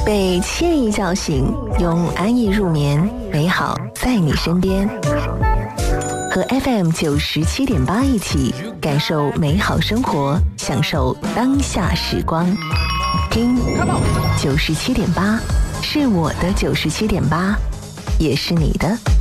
被惬意叫醒，用安逸入眠，美好在你身边。和 FM97.8一起感受美好生活，享受当下时光。听97.8，是我的97.8，也是你的